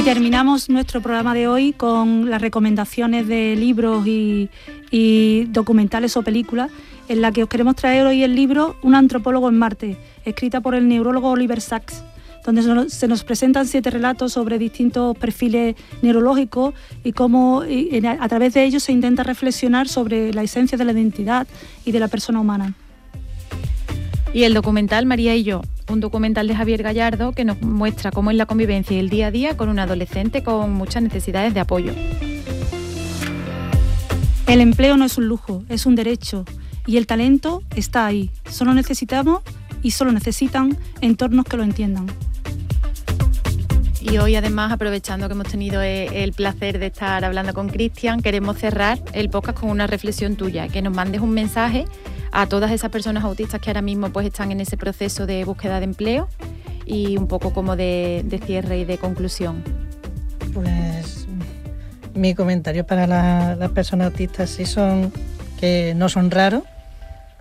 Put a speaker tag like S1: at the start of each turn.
S1: terminamos nuestro programa de hoy con las recomendaciones de libros y documentales o películas, en la que os queremos traer hoy el libro Un antropólogo en Marte, escrita por el neurólogo Oliver Sacks, donde se nos presentan 7 relatos sobre distintos perfiles neurológicos y cómo a través de ellos se intenta reflexionar sobre la esencia de la identidad y de la persona humana.
S2: Y el documental María y yo, un documental de Javier Gallardo que nos muestra cómo es la convivencia y el día a día con un adolescente con muchas necesidades de apoyo.
S1: El empleo no es un lujo, es un derecho. Y el talento está ahí. Solo necesitamos y solo necesitan entornos que lo entiendan.
S2: Y hoy, además, aprovechando que hemos tenido el placer de estar hablando con Cristian, queremos cerrar el podcast con una reflexión tuya, que nos mandes un mensaje a todas esas personas autistas que ahora mismo pues están en ese proceso de búsqueda de empleo y un poco como de cierre y de conclusión.
S3: Pues mi comentario para las personas autistas sí son que no son raros,